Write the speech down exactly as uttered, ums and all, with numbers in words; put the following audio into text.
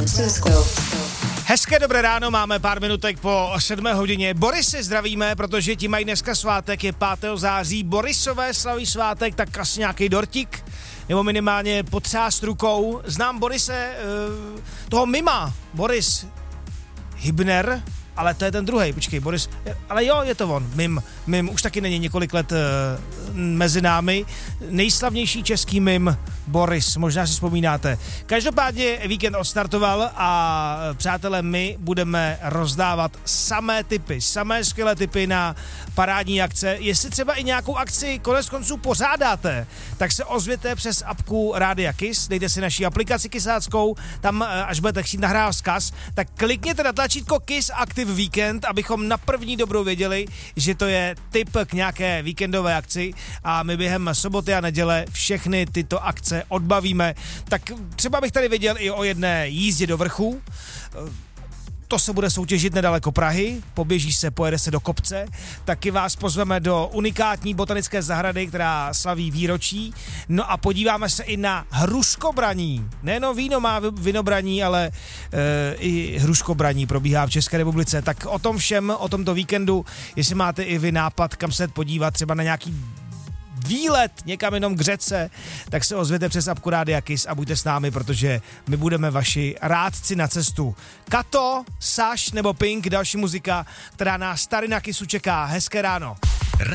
Francisco. Hezké dobré ráno, máme pár minutek po sedmé hodině. Borisy zdravíme, protože ti mají dneska svátek, je pátého září. Borisové slaví svátek, tak asi nějaký dortík, nebo minimálně potřást rukou. Znám Borise, toho mima, Boris Hybner, ale to je ten druhej, počkej, Boris, ale jo, je to on, mim, mim, už taky není několik let uh, mezi námi, nejslavnější český mim, Boris, možná si vzpomínáte. Každopádně víkend odstartoval a přátelé, my budeme rozdávat samé tipy, samé skvělé tipy na parádní akce. Jestli třeba i nějakou akci konec konců pořádáte, tak se ozvěte přes apku Rádia Kiss, dejte si naši aplikaci kisáckou, tam až budete chtít nahrávat vzkaz, tak klikněte na tlačítko Kiss Active Weekend, abychom na první dobrou věděli, že to je tip k nějaké víkendové akci a my během soboty a neděle všechny tyto akce odbavíme. Tak třeba bych tady věděl i o jedné jízdě do vrchu. To se bude soutěžit nedaleko Prahy, poběží se, pojede se do kopce, taky vás pozveme do unikátní botanické zahrady, která slaví výročí, no a podíváme se i na hruškobraní. Nejenom víno má vinobraní, ale e, i hruškobraní probíhá v České republice, tak o tom všem, o tomto víkendu, jestli máte i vy nápad, kam se podívat, třeba na nějaký výlet někam jenom k řece, tak se ozvěte přes apku Rádia Kiss a buďte s námi, protože my budeme vaši rádci na cestu. Kato, Saš nebo Pink, další muzika, která nás tady na Kissu čeká. Hezké ráno.